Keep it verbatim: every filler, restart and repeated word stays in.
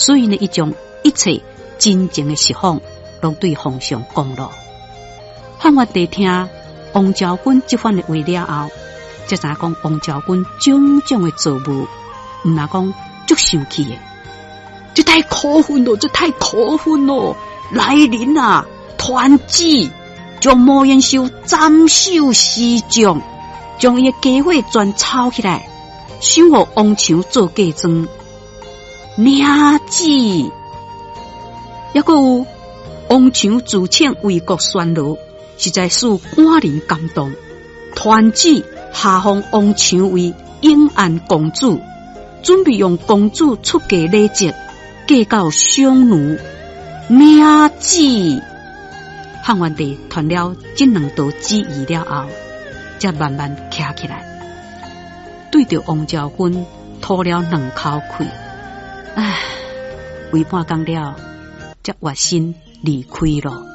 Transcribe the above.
所以呢，伊将一切真正的实况拢对皇上讲了。汉元帝听王昭君这番的话了后，才知影讲王昭君种种的作务，毋若讲足生气的，这太可恨了，这太可恨了！来人啊，团旨将莫言秀斩首示众，将伊的家伙全抄起来，想互王强做嫁妆。领旨，还佫有王强自请为国宣罗，实在使寡人感动。团旨下封王强为永安公主，准备用公主出嫁礼节嫁到匈奴。领旨。汉元帝传了这两道旨意了后，才慢慢站起来，对着王昭君吐了两口气。唉，为半工了，才决心离开了。